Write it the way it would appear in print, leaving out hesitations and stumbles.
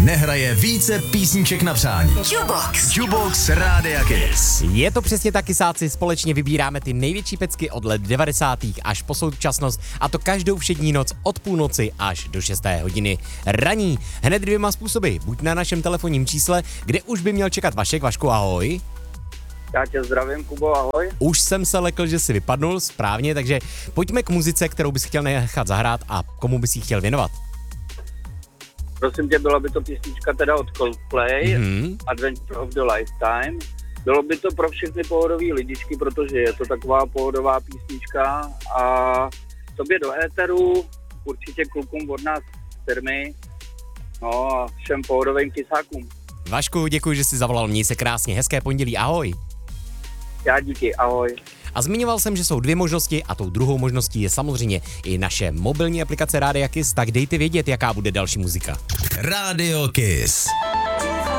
nehraje více písniček na přání. Jukebox Rádia Kiss. Je to přesně tak, kysáci, společně vybíráme ty největší pecky od let 90. až po současnost, a to každou všední noc od půlnoci až do 6. hodiny raní. Hned 2 způsoby, buď na našem telefonním čísle, kde už by měl čekat Vašek. Vašku, ahoj. Já tě zdravím, Kubo, ahoj. Už jsem se lekl, že si vypadnul, správně, takže pojďme k muzice, kterou bys chtěl nechat zahrát a komu bys ji chtěl věnovat. Prosím tě, byla by to písnička teda od Coldplay, Adventure of the Lifetime. Bylo by to pro všechny pohodový lidičky, protože je to taková pohodová písnička a tobě do éteru, určitě klukům od nás firmy, no a všem pohodovým kysákům. Vašku, děkuji, že jsi zavolal, měj se krásně, hezké pondělí, ahoj. Já díky, ahoj. A zmiňoval jsem, že jsou 2 možnosti a tou druhou možností je samozřejmě i naše mobilní aplikace Rádia Kiss, tak dejte vědět, jaká bude další muzika. Rádio Kiss.